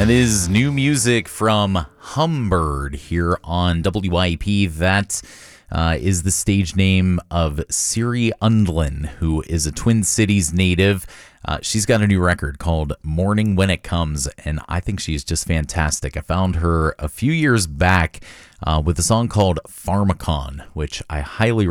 That is new music from Humbird here on WIP. That is the stage name of Siri Undlin, who is a Twin Cities native. She's got a new record called Morning When It Comes, and I think she's just fantastic. I found her a few years back with a song called Pharmacon, which I highly